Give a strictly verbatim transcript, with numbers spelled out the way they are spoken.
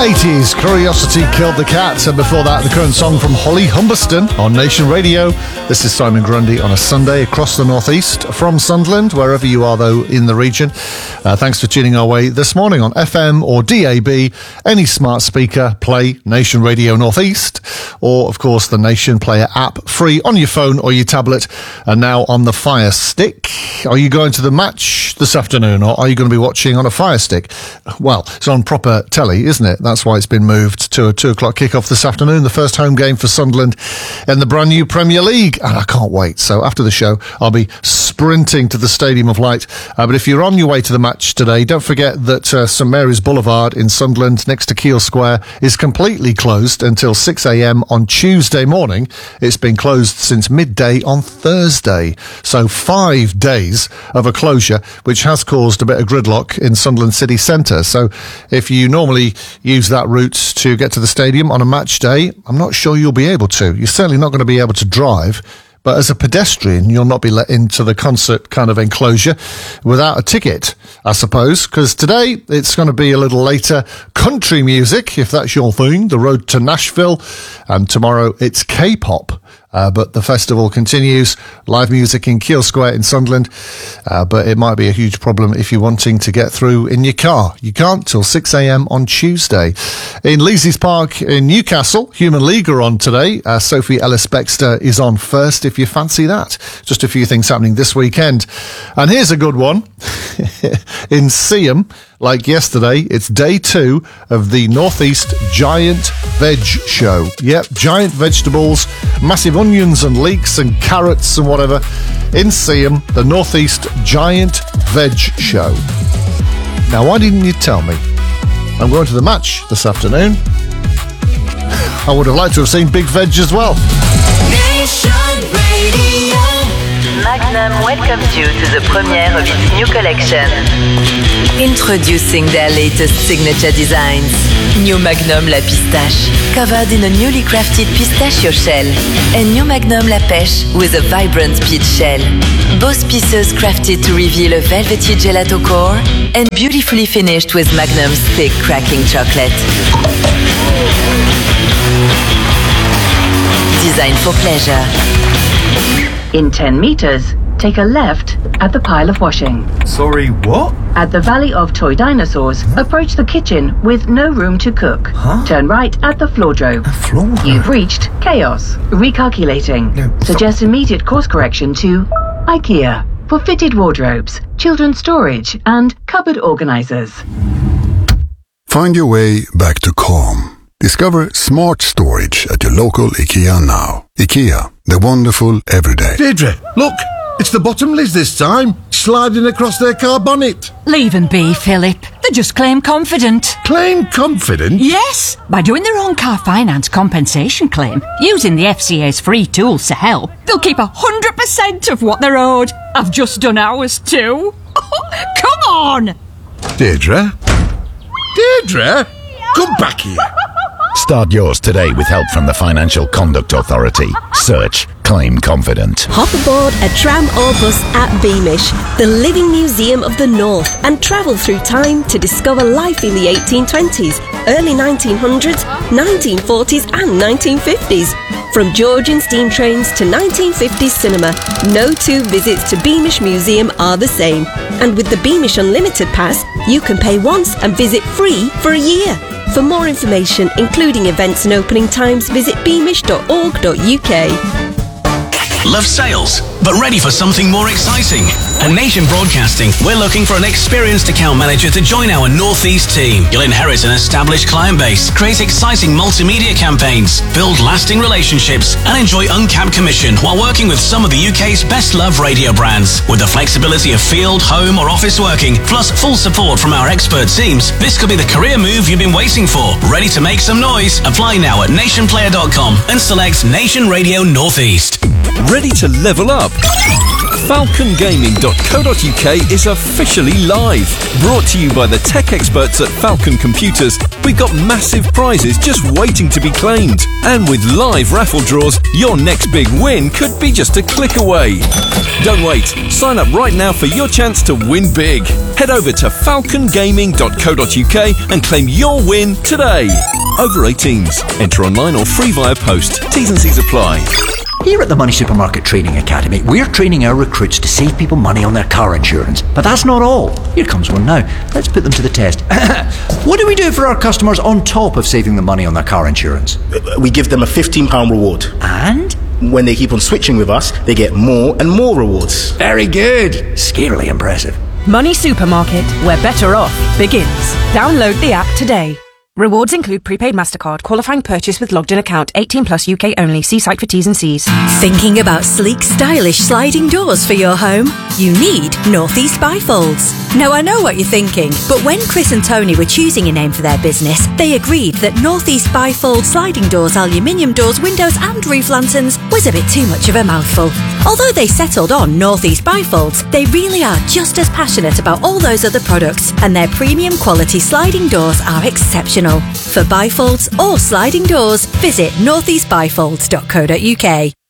eighties, Curiosity Killed the Cat, and before that, the current song from Holly Humberston on Nation Radio. This is Simon Grundy on a Sunday across the northeast from Sunderland, wherever you are, though, in the region. Uh, thanks for tuning our way this morning on F M or D A B. Any smart speaker, play Nation Radio Northeast, or, of course, the Nation Player app, free on your phone or your tablet, and now on the Fire Stick. Are you going to the match this afternoon, or are you going to be watching on a Fire Stick? Well, it's on proper telly, isn't it? That's why it's been moved to a two o'clock kickoff this afternoon, the first home game for Sunderland in the brand new Premier League. And I can't wait. So after the show, I'll be sprinting to the Stadium of Light. Uh, but if you're on your way to the match today, don't forget that uh, St Mary's Boulevard in Sunderland, next to Keele Square, is completely closed until six a.m. on Tuesday morning. It's been closed since midday on Thursday. So five days of a closure, which has caused a bit of gridlock in Sunderland city centre. So if you normally use that route to get to the stadium on a match day, I'm not sure you'll be able to. You're certainly not going to be able to drive. But as a pedestrian, you'll not be let into the concert kind of enclosure without a ticket, I suppose, because today it's going to be a little later country music, if that's your thing, the road to Nashville, and tomorrow it's K-pop. Uh, but the festival continues, live music in Keele Square in Sunderland, uh, but it might be a huge problem if you're wanting to get through in your car. You can't till six a.m. on Tuesday. In Leases Park in Newcastle, Human League are on today. Uh, Sophie Ellis-Bextor is on first, if you fancy that. Just a few things happening this weekend. And here's a good one. In Seaham, like yesterday, it's day two of the Northeast Giant Veg Show. Yep, giant vegetables, massive onions and leeks and carrots and whatever. In Seaham, the Northeast Giant Veg Show. Now, why didn't you tell me? I'm going to the match this afternoon. I would have liked to have seen Big Veg as well. Nation Radio. Magnum welcomes you to the premiere of its new collection. Introducing their latest signature designs. New Magnum La Pistache, covered in a newly crafted pistachio shell. And New Magnum La Pêche with a vibrant peach shell. Both pieces crafted to reveal a velvety gelato core and beautifully finished with Magnum's thick cracking chocolate. Designed for pleasure. In ten meters, take a left at the pile of washing. Sorry, what? At the Valley of Toy Dinosaurs, huh? Approach the kitchen with no room to cook. Huh? Turn right at the floor drove. A floor drove? You've reached chaos. Recalculating. No, Suggest immediate course correction to IKEA for fitted wardrobes, children's storage, and cupboard organizers. Find your way back to calm. Discover smart storage at your local IKEA now. IKEA, the wonderful everyday. Deirdre, look, it's the Bottomleys this time, sliding across their car bonnet. Leave them be, Philip. They just claim confident. Claim confident? Yes, by doing their own car finance compensation claim, using the F C A's free tools to help, they'll keep one hundred percent of what they're owed. I've just done ours too. Come on! Deirdre? Deirdre? Come back here. Start yours today with help from the Financial Conduct Authority. Search Claim Confident. Hop aboard a tram or bus at Beamish, the living museum of the North, and travel through time to discover life in the eighteen twenties, early nineteen hundreds, nineteen forties and nineteen fifties. From Georgian steam trains to nineteen fifties cinema, no two visits to Beamish Museum are the same. And with the Beamish Unlimited Pass, you can pay once and visit free for a year. For more information, including events and opening times, visit beamish dot org dot U K. Love sales, but ready for something more exciting? At Nation Broadcasting, we're looking for an experienced account manager to join our Northeast team. You'll inherit an established client base, create exciting multimedia campaigns, build lasting relationships, and enjoy uncapped commission while working with some of the U K's best-loved radio brands. With the flexibility of field, home, or office working, plus full support from our expert teams, this could be the career move you've been waiting for. Ready to make some noise? Apply now at nation player dot com and select Nation Radio Northeast. Ready to level up? falcon gaming dot co dot uk is officially live. Brought to you by the tech experts at Falcon Computers, we've got massive prizes just waiting to be claimed. And with live raffle draws, your next big win could be just a click away. Don't wait. Sign up right now for your chance to win big. Head over to falcon gaming dot co dot uk and claim your win today. Over eighteens. Enter online or free via post. T's and C's apply. Here at the Money Supermarket Training Academy, we're training our recruits to save people money on their car insurance. But that's not all. Here comes one now. Let's put them to the test. What do we do for our customers on top of saving them money on their car insurance? We give them a fifteen pounds reward. And? When they keep on switching with us, they get more and more rewards. Very good. Scarily impressive. Money Supermarket, where better off begins. Download the app today. Rewards include prepaid MasterCard, qualifying purchase with logged in account, eighteen plus U K only. See site for T's and C's. Thinking about sleek, stylish sliding doors for your home? You need Northeast Bifolds. Now I know what you're thinking, but when Chris and Tony were choosing a name for their business, they agreed that Northeast Bifold sliding doors, aluminium doors, windows and roof lanterns was a bit too much of a mouthful. Although they settled on Northeast Bifolds, they really are just as passionate about all those other products, and their premium quality sliding doors are exceptional. For bifolds or sliding doors, visit northeast bifolds dot co dot uk.